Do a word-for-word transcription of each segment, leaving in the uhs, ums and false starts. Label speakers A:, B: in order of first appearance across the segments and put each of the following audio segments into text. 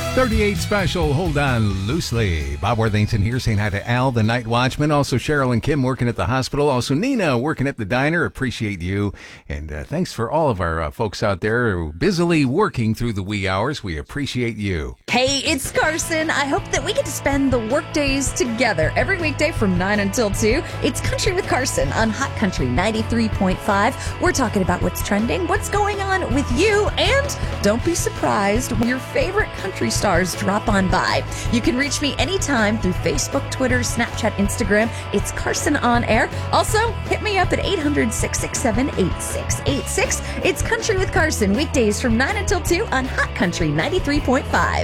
A: thirty-eight special, hold on loosely. Bob Worthington here saying hi to Al, the night watchman. Also Cheryl and Kim working at the hospital. Also Nina working at the diner. Appreciate you. And uh, thanks for all of our uh, folks out there busily working through the wee hours. We appreciate you.
B: Hey, it's Carson. I hope that we get to spend the work days together every weekday from nine until two. It's Country with Carson on Hot Country ninety-three point five. We're talking about what's trending, what's going on with you, and don't be surprised when your favorite country stars drop on by. You can reach me anytime through Facebook, Twitter, Snapchat, Instagram. It's Carson on Air. Also, hit me up at eight hundred, six six seven, eight six eight six. It's Country with Carson, weekdays from nine until two on Hot Country ninety-three point five.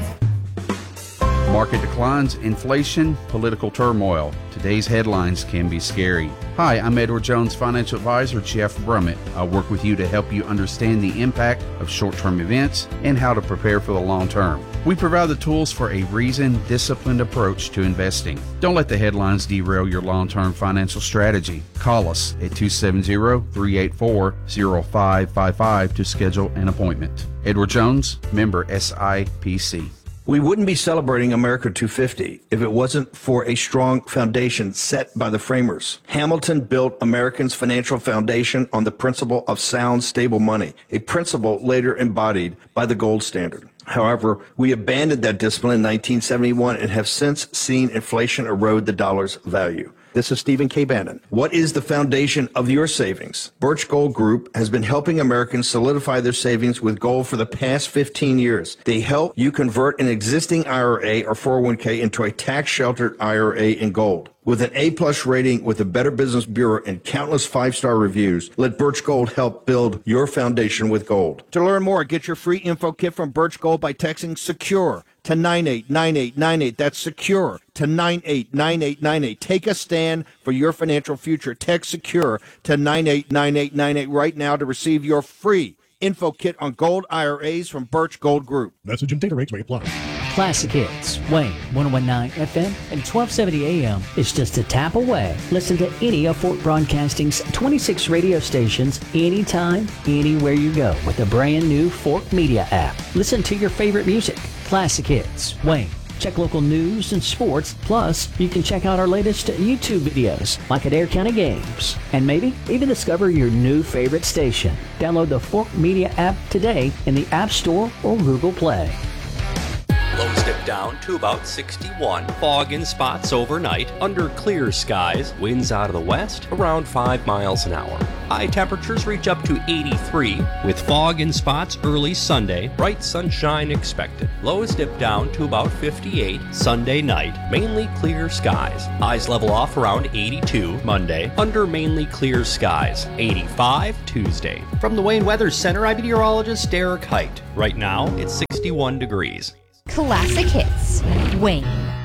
C: Market declines, inflation, political turmoil. Today's headlines can be scary. Hi, I'm Edward Jones financial advisor Jeff Brummett. I'll work with you to help you understand the impact of short-term events and how to prepare for the long term. We provide the tools for a reasoned, disciplined approach to investing. Don't let the headlines derail your long-term financial strategy. Call us at two seven zero, three eight four, zero five five five to schedule an appointment. Edward Jones, member S I P C.
D: We wouldn't be celebrating America two fifty if it wasn't for a strong foundation set by the framers. Hamilton built Americans' financial foundation on the principle of sound, stable money, a principle later embodied by the gold standard. However, we abandoned that discipline in nineteen seventy-one and have since seen inflation erode the dollar's value. This is Stephen K. Bannon. What is the foundation of your savings? Birch Gold Group has been helping Americans solidify their savings with gold for the past fifteen years. They help you convert an existing I R A or four oh one k into a tax-sheltered I R A in gold. With an A-plus rating with the Better Business Bureau and countless five-star reviews, let Birch Gold help build your foundation with gold. To learn more, get your free info kit from Birch Gold by texting SECURE to nine eight nine eight nine eight. That's SECURE to nine eight nine eight nine eight. Take a stand for your financial future. Text SECURE to nine eight nine eight nine eight right now to receive your free info kit on gold I R As from Birch Gold Group.
E: Message and data rates may apply.
F: Classic Hits, Wayne, one oh one point nine F M and twelve seventy A M is just a tap away. Listen to any of Fort Broadcasting's twenty-six radio stations anytime, anywhere you go with the brand new Fort Media app. Listen to your favorite music. Classic Hits, Wayne. Check local news and sports. Plus, you can check out our latest YouTube videos, like Adair County Games. And maybe even discover your new favorite station. Download the Fort Media app today in the App Store or Google Play.
G: Lows dip down to about sixty-one. Fog in spots overnight. Under clear skies. Winds out of the west around five miles an hour. High temperatures reach up to eighty-three. With fog in spots early Sunday. Bright sunshine expected. Lows dip down to about fifty-eight. Sunday night. Mainly clear skies. Highs level off around eighty-two. Monday. Under mainly clear skies. eighty-five Tuesday. From the Wayne Weather Center, I'm meteorologist Derek Height. Right now, it's sixty-one degrees.
H: Classic Hits, Wayne.